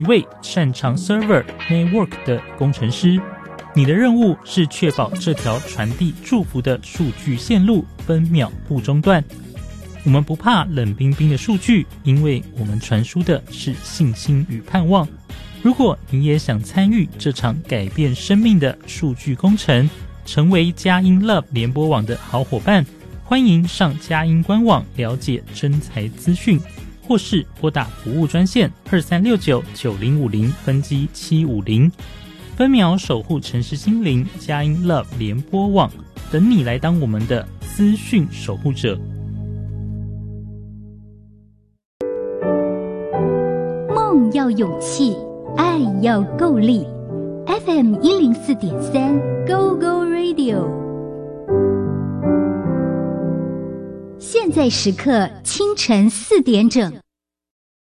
一位擅长 Server Network 的工程师。你的任务是确保这条传递祝福的数据线路分秒不中断。我们不怕冷冰冰的数据，因为我们传输的是信心与盼望。如果你也想参与这场改变生命的数据工程，成为佳音 Love 联播网的好伙伴，欢迎上佳音官网了解征才资讯，或是拨打服务专线23699050分机750。分秒守护城市心灵，佳音 Love 联播网，等你来当我们的资讯守护者。 梦要勇气，爱要够力。FM 104.3 Go Go Radio， 现在时刻清晨4点整。